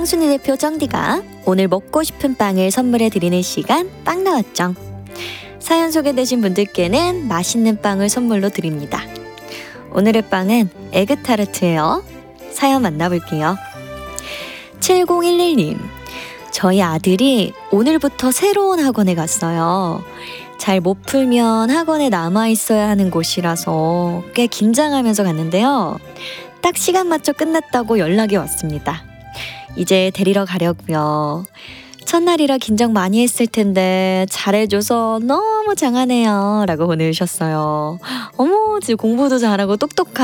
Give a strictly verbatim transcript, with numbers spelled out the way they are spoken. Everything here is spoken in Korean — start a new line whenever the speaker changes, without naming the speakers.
쌍순이 대표 정디가 오늘 먹고 싶은 빵을 선물해 드리는 시간 빵 나왔죠. 사연 소개되신 분들께는 맛있는 빵을 선물로 드립니다. 오늘의 빵은 에그타르트예요. 사연 만나볼게요. 칠공일일 님, 저희 아들이 오늘부터 새로운 학원에 갔어요. 잘 못 풀면 학원에 남아있어야 하는 곳이라서 꽤 긴장하면서 갔는데요. 딱 시간 맞춰 끝났다고 연락이 왔습니다. 이제 데리러 가려고요. 첫날이라 긴장 많이 했을 텐데 잘해줘서 너무 장하네요 라고 보내주셨어요. 어머, 지금 공부도 잘하고 똑똑한